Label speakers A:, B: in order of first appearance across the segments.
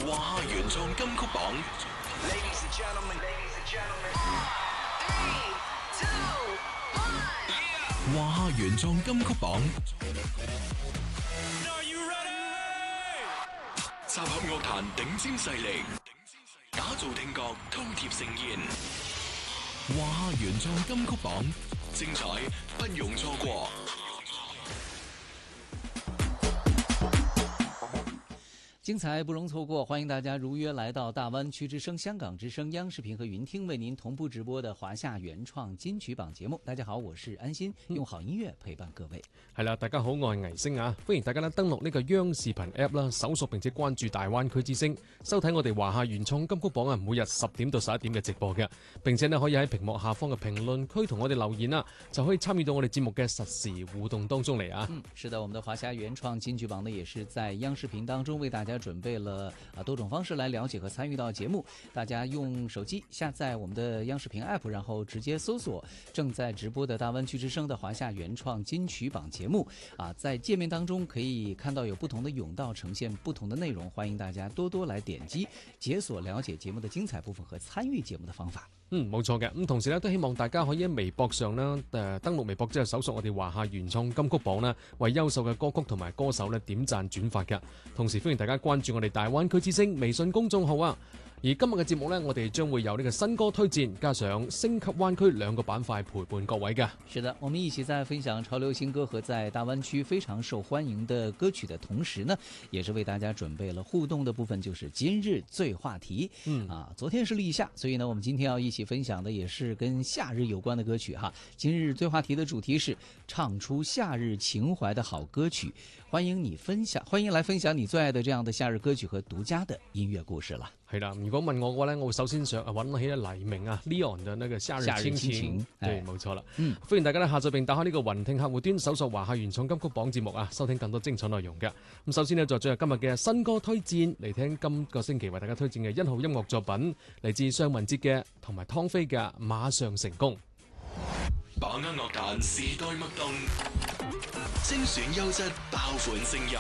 A: 華夏原創金曲榜。
B: Ladies and gentlemen,
A: 華夏原創金曲榜，集合樂壇頂尖勢力，打造聽覺饕餮盛宴。華夏原創金曲榜，精彩不容錯過。
C: 精彩不容错过，欢迎大家如约来到大湾区之声、香港之声、央视频和云听为您同步直播的华夏原創金曲榜節目。大家好，我是安心，用好音樂陪伴各位。
D: 係啦，大家好，我係倪星啊，歡迎大家咧登錄呢個央視頻 App 啦，搜索並且關注大灣區之聲，收睇我哋華夏原創金曲榜啊，每日10點到11點嘅直播嘅，並且咧可以喺屏幕下方嘅評論區同我哋留言啦，就可以參與到我哋節目嘅實時互動當中嚟啊。
C: 是的，我們的華夏原創金曲榜呢，也是在央視頻當中為大家準備了多種方式來了解和參與到節目。大家用手機下載我們的央視頻 App， 然後直接搜索正在直播的大灣區之聲的華夏原創金曲榜節目啊，在界面當中可以看到有不同的甬道呈現不同的內容，歡迎大家多多來點擊解鎖了解節目的精彩部分和參與節目的方法。
D: 冇錯嘅，咁同時咧都希望大家可以喺微博上啦，登錄微博之後搜索我哋華夏原創金曲榜啦，為優秀嘅歌曲同埋歌手咧點讚轉發嘅。同時歡迎大家關注我哋大灣區之聲微信公眾號啊。而今日嘅節目呢，我哋將會有呢個新歌推薦，加上升級灣區兩個板塊陪伴各位嘅。
C: 是的，我們一起在分享潮流新歌和在大灣區非常受歡迎的歌曲的同時呢，也是為大家準備了互動的部分，就是今日最話題。昨天是立夏，所以呢，我們今天要一起分享的也是跟夏日有關的歌曲哈。今日最話題的主題是唱出夏日情懷的好歌曲，歡迎來分享你最愛的這樣的夏日歌曲和獨家的音樂故事了。
D: 係啦，如果問我嘅話咧，我會首先想揾起黎明啊 Leon 嘅那個夏日親情，對，冇錯啦。歡迎大家咧下載並打開呢個雲聽客戶端，搜索華夏原創金曲榜節目啊，收聽更多精彩內容嘅。咁首先呢，就進入今日嘅新歌推薦，嚟聽今個星期為大家推薦嘅1號音樂作品，嚟自尚雯婕嘅同埋湯菲嘅《馬上成功》。
A: 把握樂壇時代脈動，精選優質爆款聲音。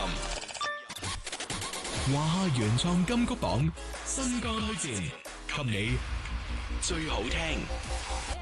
A: 華夏原創金曲榜新歌推薦，給你最好聽。